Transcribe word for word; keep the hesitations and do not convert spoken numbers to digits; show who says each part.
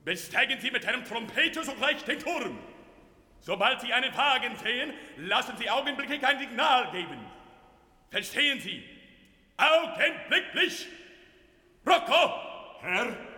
Speaker 1: Besteigen Sie mit Herrn Trompeter sogleich den Turm. Sobald Sie einen Wagen sehen, lassen Sie augenblicklich ein Signal geben. Verstehen Sie? Augenblicklich! Rocco!
Speaker 2: Herr?